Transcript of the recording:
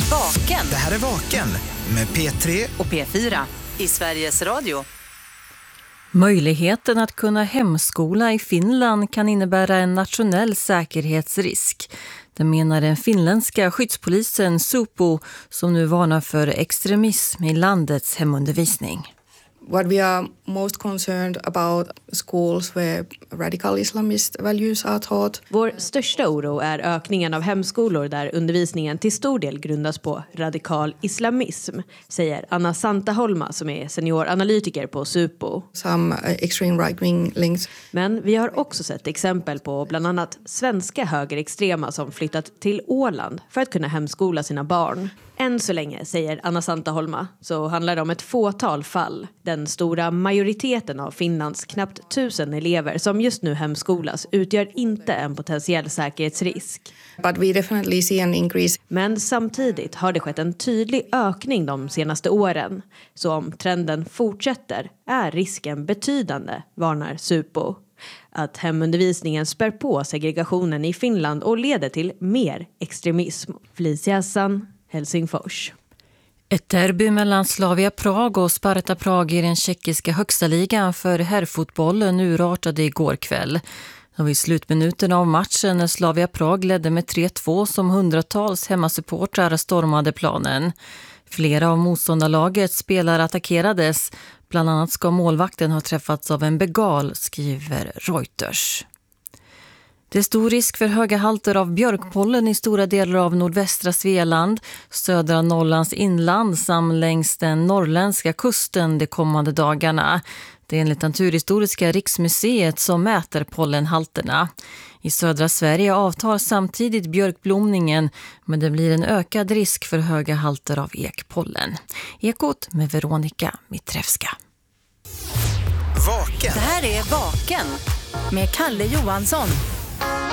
Vaken. Det här är Vaken med P3 och P4 i Sveriges Radio. Möjligheten att kunna hemskola i Finland kan innebära en nationell säkerhetsrisk. Det menar den finländska skyddspolisen Supo, som nu varnar för extremism i landets hemundervisning. What we are most concerned about schools where radical Islamist values are taught. Vår största oro är ökningen av hemskolor där undervisningen till stor del grundas på radikal islamism, säger Anna Santaholma som är senioranalytiker på Supo. Some extreme right-wing links. Men vi har också sett exempel på bland annat svenska högerextrema som flyttat till Åland för att kunna hemskola sina barn. Än så länge, säger Anna Santaholma, så handlar det om ett fåtal fall. Den stora majoriteten av Finlands knappt 1000 elever som just nu hemskolas utgör inte en potentiell säkerhetsrisk. But we definitely see an increase. Men samtidigt har det skett en tydlig ökning de senaste åren. Så om trenden fortsätter är risken betydande, varnar Supo. Att hemundervisningen spär på segregationen i Finland och leder till mer extremism. Felicia Hassan, Helsingfors. Ett derby mellan Slavia Prag och Sparta Prag i den tjeckiska högsta ligan för herrfotbollen urartade igår kväll. Det var i slutminuten av matchen när Slavia Prag ledde med 3-2 som hundratals hemmasupportrar stormade planen. Flera av motståndarlagets spelare attackerades. Bland annat ska målvakten ha träffats av en begal, skriver Reuters. Det är stor risk för höga halter av björkpollen i stora delar av nordvästra Svealand, södra Norrlands inland samt längs den norrländska kusten de kommande dagarna. Det är enligt Naturhistoriska riksmuseet som mäter pollenhalterna. I södra Sverige avtar samtidigt björkblomningen, men det blir en ökad risk för höga halter av ekpollen. Ekot med Veronica Mitrevska. Det här är Vaken med Kalle Johansson.